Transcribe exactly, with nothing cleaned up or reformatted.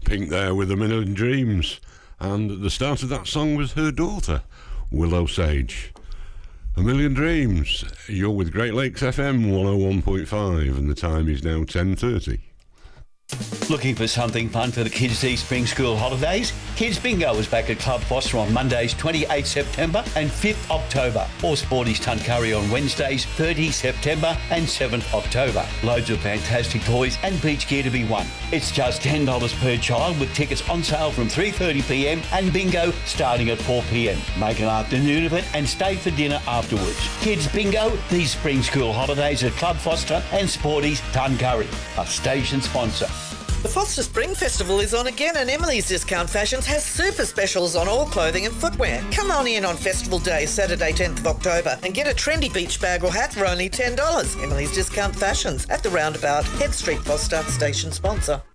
Pink there with A Million Dreams, and at the start of that song was her daughter, Willow Sage. A Million Dreams. You're with Great Lakes F M one oh one point five, and the time is now ten thirty. Looking for something fun for the kids these spring school holidays? Kids Bingo is back at Club Foster on Mondays twenty-eighth September and fifth October, or Sporties Tuncurry on Wednesdays thirtieth September and seventh October. Loads of fantastic toys and beach gear to be won. It's just ten dollars per child with tickets on sale from three thirty p m and bingo starting at four p m. Make an afternoon of it and stay for dinner afterwards. Kids Bingo, these spring school holidays at Club Foster and Sporties Tuncurry, a station sponsor. The Foster Spring Festival is on again, and Emily's Discount Fashions has super specials on all clothing and footwear. Come on in on Festival Day, Saturday tenth of October, and get a trendy beach bag or hat for only ten dollars. Emily's Discount Fashions at the roundabout, Head Street, Foster, station sponsor.